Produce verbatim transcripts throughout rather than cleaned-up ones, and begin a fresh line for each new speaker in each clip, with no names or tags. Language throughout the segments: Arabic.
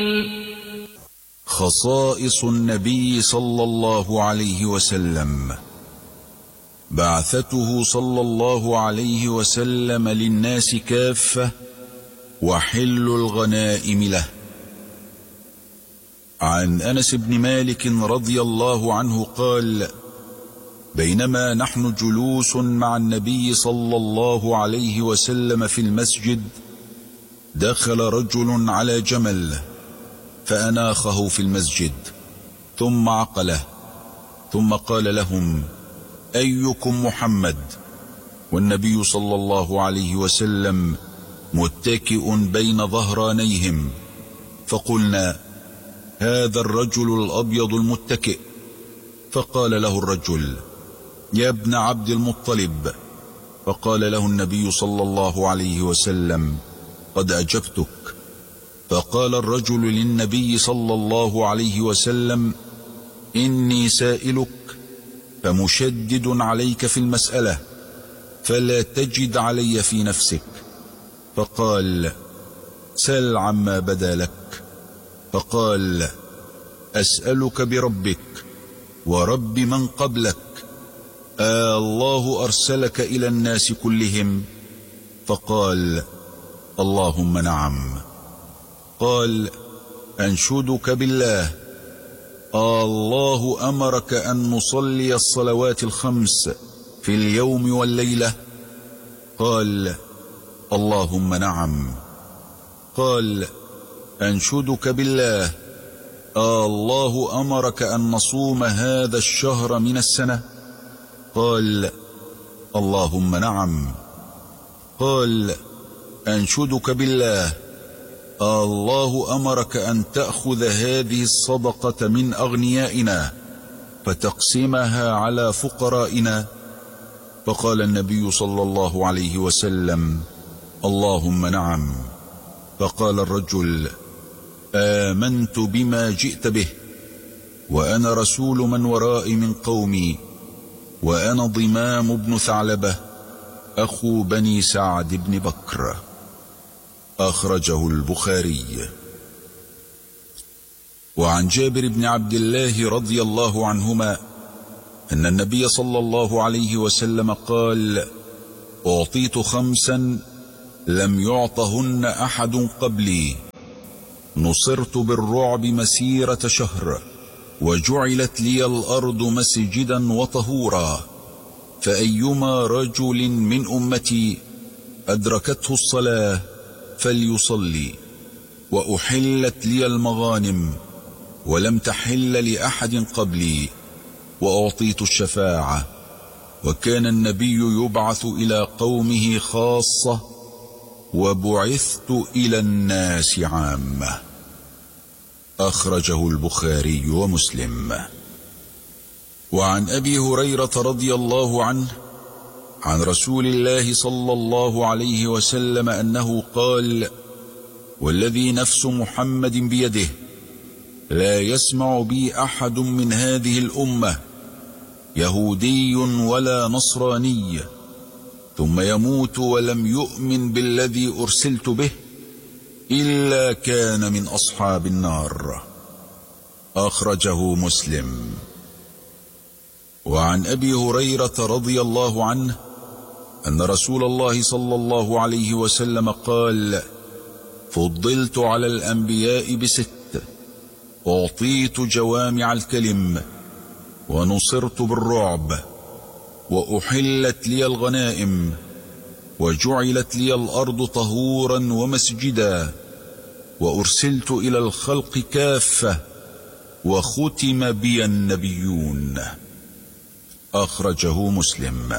خصائص النبي صلى الله عليه وسلم. بعثته صلى الله عليه وسلم للناس كافة وحل الغنائم له. عن أنس بن مالك رضي الله عنه قال: بينما نحن جلوس مع النبي صلى الله عليه وسلم في المسجد، دخل رجل على جمل فأناخه في المسجد ثم عقله، ثم قال لهم: أيكم محمد؟ والنبي صلى الله عليه وسلم متكئ بين ظهرانيهم، فقلنا: هذا الرجل الأبيض المتكئ. فقال له الرجل: يا ابن عبد المطلب. فقال له النبي صلى الله عليه وسلم: قد أجبتك. فقال الرجل للنبي صلى الله عليه وسلم: إني سائلك فمشدد عليك في المسألة، فلا تجد علي في نفسك. فقال: سل عما بدا لك. فقال: أسألك بربك ورب من قبلك، آه الله أرسلك إلى الناس كلهم؟ فقال: اللهم نعم. قال: أنشدك بالله، آه الله أمرك أن نصلي الصلوات الخمس في اليوم والليلة؟ قال: اللهم نعم. قال: أنشدك بالله، آه الله أمرك أن نصوم هذا الشهر من السنة؟ قال: اللهم نعم. قال: أنشدك بالله، آه الله أمرك أن تأخذ هذه الصدقة من أغنيائنا فتقسمها على فقرائنا؟ فقال النبي صلى الله عليه وسلم: اللهم نعم. فقال الرجل: آمنت بما جئت به، وأنا رسول من ورائي من قومي، وأنا ضمام بن ثعلبة أخو بني سعد بن بكر. أخرجه البخاري. وعن جابر بن عبد الله رضي الله عنهما أن النبي صلى الله عليه وسلم قال: أعطيت خمسا لم يعطهن أحد قبلي، نصرت بالرعب مسيرة شهر، وجعلت لي الأرض مسجدا وطهورا، فأيما رجل من أمتي أدركته الصلاة فليصلي، وأحلت لي المغانم ولم تحل لأحد قبلي، وأعطيت الشفاعة، وكان النبي يبعث إلى قومه خاصة، وبعثت إلى الناس عامة. أخرجه البخاري ومسلم. وعن أبي هريرة رضي الله عنه عن رسول الله صلى الله عليه وسلم أنه قال: والذي نفس محمد بيده لا يسمع بي أحد من هذه الأمة يهودي ولا نصراني ثم يموت ولم يؤمن بالذي أرسلت به إلا كان من أصحاب النار. أخرجه مسلم. وعن أبي هريرة رضي الله عنه أن رسول الله صلى الله عليه وسلم قال: فضلت على الأنبياء بست، أعطيت جوامع الكلم، ونصرت بالرعب، وأحلت لي الغنائم، وجعلت لي الأرض طهورا ومسجدا، وأرسلت إلى الخلق كافة، وختم بي النبيون. أخرجه مسلم.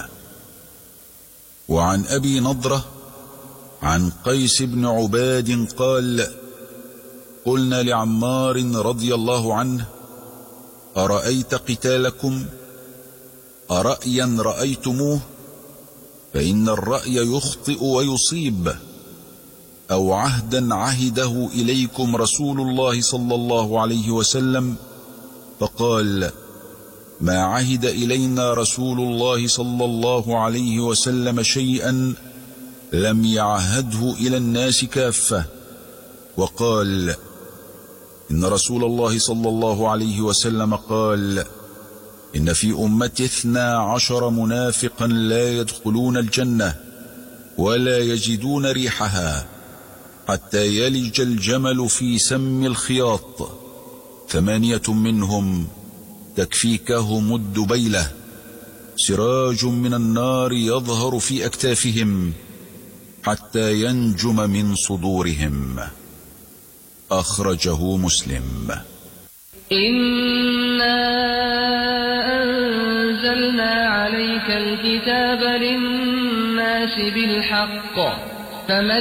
وعن أبي نضرة عن قيس بن عباد قال: قلنا لعمار رضي الله عنه: أرأيت قتالكم؟ أرأيا رأيتموه؟ فإن الرأي يخطئ ويصيب، أو عهدا عهده إليكم رسول الله صلى الله عليه وسلم؟ فقال: ما عهد إلينا رسول الله صلى الله عليه وسلم شيئا لم يعهده إلى الناس كافة. وقال: إن رسول الله صلى الله عليه وسلم قال: إن في أمتي اثنا عشر منافقا لا يدخلون الجنة ولا يجدون ريحها حتى يلج الجمل في سم الخياط، ثمانية منهم تكفيكهم الدبيلة، سراج من النار يظهر في أكتافهم حتى ينجم من صدورهم. أخرجه مسلم.
إنا أنزلنا عليك الكتاب للناس بالحق، فمن